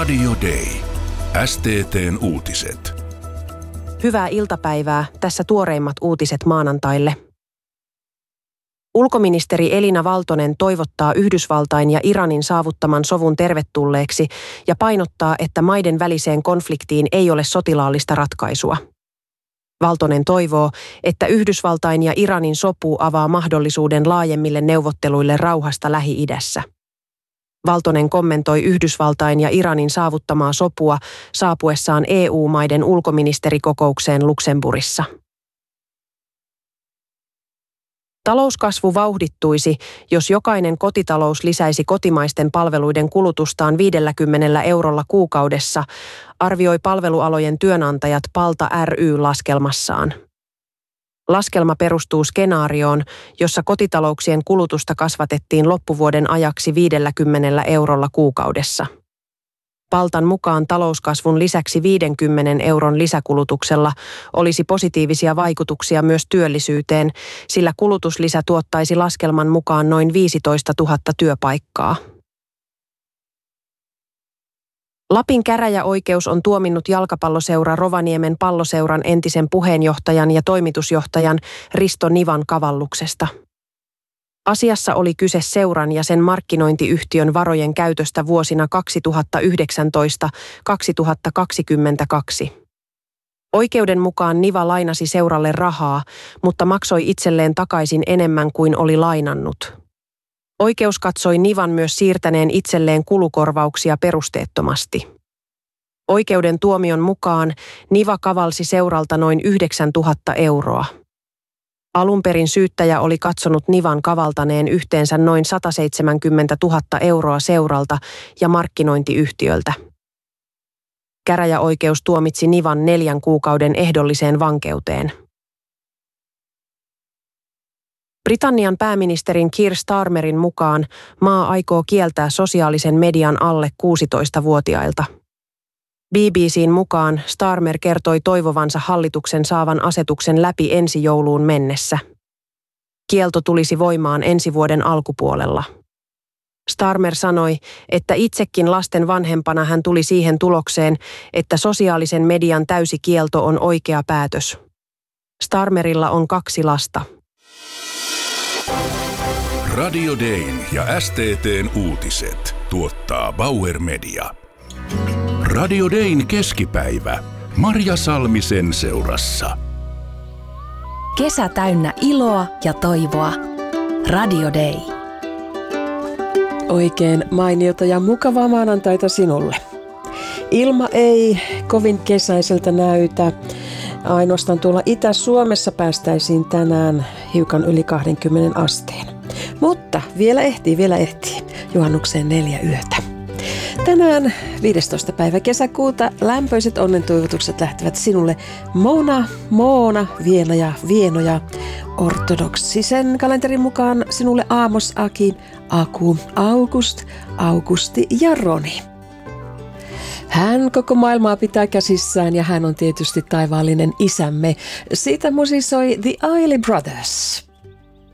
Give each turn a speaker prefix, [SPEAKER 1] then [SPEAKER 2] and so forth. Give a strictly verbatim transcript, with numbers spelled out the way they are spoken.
[SPEAKER 1] Radio Day. S T T:n uutiset.
[SPEAKER 2] Hyvää iltapäivää. Tässä tuoreimmat uutiset maanantaille. Ulkoministeri Elina Valtonen toivottaa Yhdysvaltain ja Iranin saavuttaman sovun tervetulleeksi ja painottaa, että maiden väliseen konfliktiin ei ole sotilaallista ratkaisua. Valtonen toivoo, että Yhdysvaltain ja Iranin sopu avaa mahdollisuuden laajemmille neuvotteluille rauhasta Lähi-idässä. Valtonen kommentoi Yhdysvaltain ja Iranin saavuttamaa sopua saapuessaan E U-maiden ulkoministerikokoukseen Luxemburgissa. Talouskasvu vauhdittuisi, jos jokainen kotitalous lisäisi kotimaisten palveluiden kulutustaan viidelläkymmenellä eurolla kuukaudessa, arvioi palvelualojen työnantajat Palta ry laskelmassaan. Laskelma perustuu skenaarioon, jossa kotitalouksien kulutusta kasvatettiin loppuvuoden ajaksi viidelläkymmenellä eurolla kuukaudessa. Paltan mukaan talouskasvun lisäksi viidenkymmenen euron lisäkulutuksella olisi positiivisia vaikutuksia myös työllisyyteen, sillä kulutuslisä tuottaisi laskelman mukaan noin viisitoistatuhatta työpaikkaa. Lapin käräjäoikeus on tuominnut jalkapalloseura Rovaniemen Palloseuran entisen puheenjohtajan ja toimitusjohtajan Risto Nivan kavalluksesta. Asiassa oli kyse seuran ja sen markkinointiyhtiön varojen käytöstä vuosina kaksituhattayhdeksäntoista kaksituhattakaksikymmentäkaksi. Oikeuden mukaan Niva lainasi seuralle rahaa, mutta maksoi itselleen takaisin enemmän kuin oli lainannut. Oikeus katsoi Nivan myös siirtäneen itselleen kulukorvauksia perusteettomasti. Oikeuden tuomion mukaan Niva kavalsi seuralta noin yhdeksäntuhatta euroa. Alun perin syyttäjä oli katsonut Nivan kavaltaneen yhteensä noin sataseitsemänkymmentätuhatta euroa seuralta ja markkinointiyhtiöltä. Käräjäoikeus tuomitsi Nivan neljän kuukauden ehdolliseen vankeuteen. Britannian pääministerin Keir Starmerin mukaan maa aikoo kieltää sosiaalisen median alle kuusitoistavuotiailta. B B C:n mukaan Starmer kertoi toivovansa hallituksen saavan asetuksen läpi ensi jouluun mennessä. Kielto tulisi voimaan ensi vuoden alkupuolella. Starmer sanoi, että itsekin lasten vanhempana hän tuli siihen tulokseen, että sosiaalisen median täysi kielto on oikea päätös. Starmerilla on kaksi lasta.
[SPEAKER 1] Radio Dayn ja S T T:n uutiset tuottaa Bauer Media. Radio Dayn keskipäivä. Marja Salmisen seurassa.
[SPEAKER 3] Kesä täynnä iloa ja toivoa. Radio Day.
[SPEAKER 4] Oikein mainiota ja mukavaa maanantaita sinulle. Ilma ei kovin kesäiseltä näytä. Ainoastaan tuolla Itä-Suomessa päästäisiin tänään hiukan yli kaksikymmentä asteen. Mutta vielä ehtii, vielä ehtii. Juhannukseen neljä yötä. Tänään viidestoista päivä kesäkuuta lämpöiset onnentoivotukset lähtevät sinulle Mona, Moona, Viena ja Vienoja. Ortodoksisen kalenterin mukaan sinulle Aamos, Aki, Aku, August, Augusti ja Roni. Hän koko maailmaa pitää käsissään ja hän on tietysti taivaallinen isämme. Siitä musisoi The Isley Brothers.